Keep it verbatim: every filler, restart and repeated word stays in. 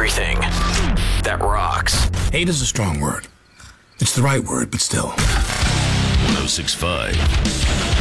everything that rocks. Hate is a strong word. It's the right word, but still. one oh six point five